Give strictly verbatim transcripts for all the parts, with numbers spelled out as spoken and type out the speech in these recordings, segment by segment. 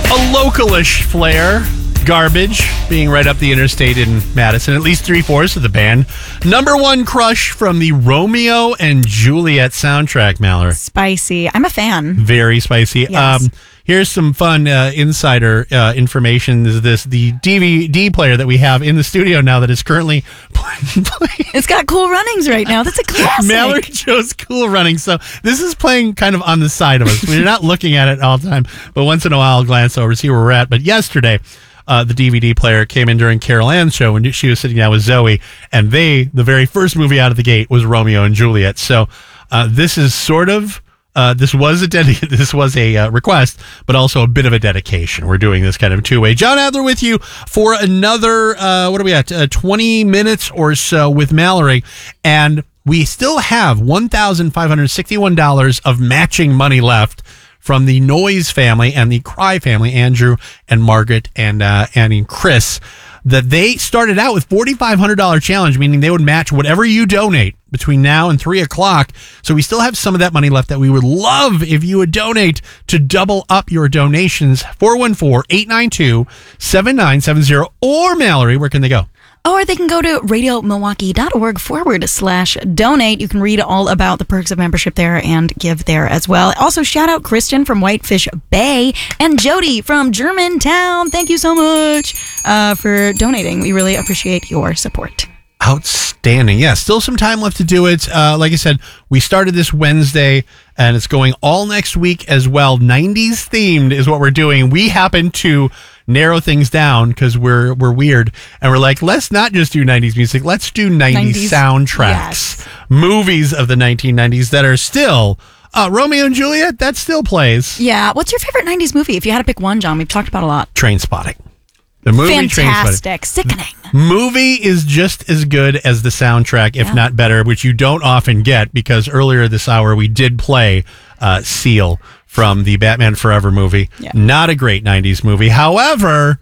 A localish flair. Garbage being right up the interstate in Madison. At least three-fourths of the band. Number one crush from the Romeo and Juliet soundtrack, Mallory. Spicy. I'm a fan. Very spicy. Yes. Um, here's some fun uh, insider uh, information. Is this the D V D player that we have in the studio now that is currently playing? It's got Cool Runnings right now. That's a classic. Mallory chose Cool Runnings. So this is playing kind of on the side of us. We're not looking at it all the time, but once in a while I'll glance over, see where we're at. But yesterday, Uh, the D V D player came in during Carol Ann's show when she was sitting down with Zoe, and they, the very first movie out of the gate was Romeo and Juliet. So uh, this is sort of, uh, this was a dedi- this was a uh, request, but also a bit of a dedication. We're doing this kind of two-way. John Adler with you for another, uh, what are we at, uh, twenty minutes or so with Mallory, and we still have one thousand five hundred sixty-one dollars of matching money left from the Noyes family and the Cry family, Andrew and Margaret and uh, Annie and Chris, that they started out with four thousand five hundred dollars challenge, meaning they would match whatever you donate between now and three o'clock. So we still have some of that money left that we would love if you would donate to double up your donations. four one four, eight nine two, seven nine seven zero. Or Mallory, where can they go? Or they can go to radiomilwaukee.org forward slash donate. You can read all about the perks of membership there and give there as well. Also, shout out Kristen from Whitefish Bay and Jody from Germantown. Thank you so much uh, for donating. We really appreciate your support. Outstanding. Yeah, still some time left to do it. Uh, like I said, we started this Wednesday, and it's going all next week as well. nineties themed is what we're doing. We happen to narrow things down because we're we're weird, and we're like, let's not just do nineties music. Let's do nineties, nineties soundtracks, yes. Movies of the nineteen nineties that are still uh, Romeo and Juliet. That still plays. Yeah. What's your favorite nineties movie? If you had to pick one, John, we've talked about a lot. Trainspotting. The movie Fantastic. Sickening. Movie is just as good as the soundtrack, if yeah. not better, which you don't often get because earlier this hour we did play uh, Seal from the Batman Forever movie. Yeah. Not a great nineties movie. However,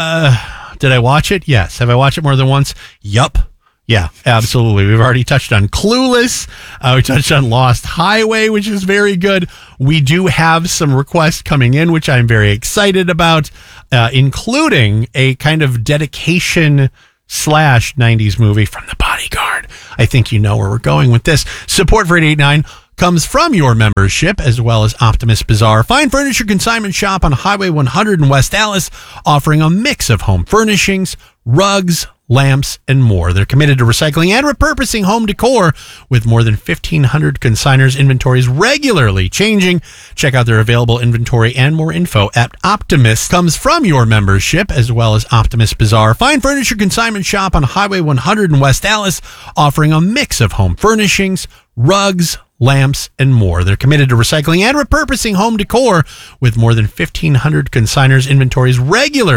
uh, did I watch it? Yes. Have I watched it more than once? Yup. Yeah, absolutely. We've already touched on Clueless. Uh, we touched on Lost Highway, which is very good. We do have some requests coming in, which I'm very excited about, uh, including a kind of dedication slash nineties movie from The Bodyguard. I think you know where we're going with this. Support for eight eighty-nine comes from your membership as well as Optimist Bazaar. Fine Furniture Consignment Shop on Highway one hundred in West Allis, offering a mix of home furnishings, rugs, lamps, and more. They're committed to recycling and repurposing home decor with more than fifteen hundred consigners. Inventories regularly changing. Check out their available inventory and more info at Optimist. Comes from your membership as well as Optimist Bazaar. Fine Furniture Consignment Shop on Highway one hundred in West Allis, offering a mix of home furnishings, rugs, lamps, and more. They're committed to recycling and repurposing home decor with more than fifteen hundred consigners. Inventories regularly